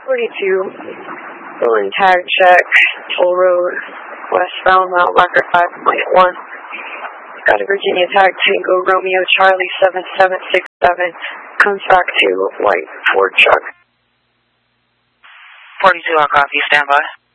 42, rolling tag check, toll road, westbound Mount Marker 5.1. Got a Virginia tag, Tango Romeo Charlie 7767, comes back to white Ford truck. 42, I'll copy, stand by.